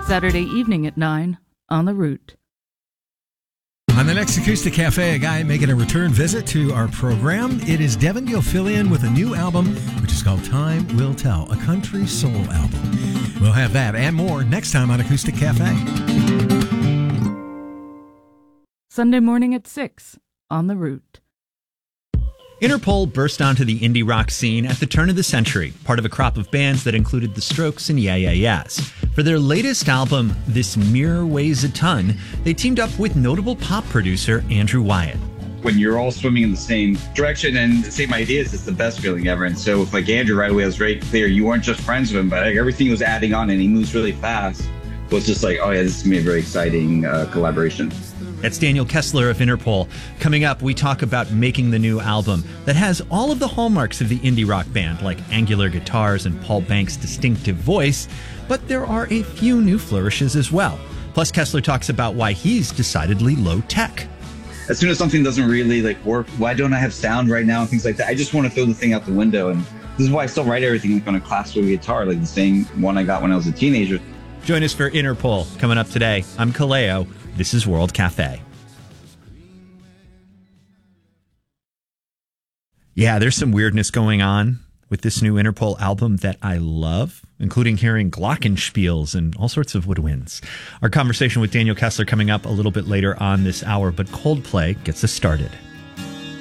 Saturday evening at 9 on The Root. On the next Acoustic Cafe, a guy making a return visit to our program. It is Devin Gilfillian with a new album, which is called Time Will Tell, a country soul album. We'll have that and more next time on Acoustic Cafe. Sunday morning at 6 on The Root. Interpol burst onto the indie rock scene at the turn of the century, part of a crop of bands that included The Strokes and Yeah Yeah Yeahs. For their latest album, This Mirror Weighs a Ton, they teamed up with notable pop producer Andrew Wyatt. When you're all swimming in the same direction and the same ideas, it's the best feeling ever. And so with Andrew, right away, it was very clear you weren't just friends with him, but everything was adding on and he moves really fast. It was just like, oh yeah, this is going to be a very exciting collaboration. That's Daniel Kessler of Interpol. Coming up, we talk about making the new album that has all of the hallmarks of the indie rock band, like angular guitars and Paul Banks' distinctive voice, but there are a few new flourishes as well. Plus, Kessler talks about why he's decidedly low-tech. As soon as something doesn't really work, why don't I have sound right now and things like that? I just want to throw the thing out the window, and this is why I still write everything on a classical guitar, like the same one I got when I was a teenager. Join us for Interpol coming up today. I'm Kaleo. This is World Cafe. Yeah, there's some weirdness going on with this new Interpol album that I love, including hearing glockenspiels and all sorts of woodwinds. Our conversation with Daniel Kessler coming up a little bit later on this hour, but Coldplay gets us started.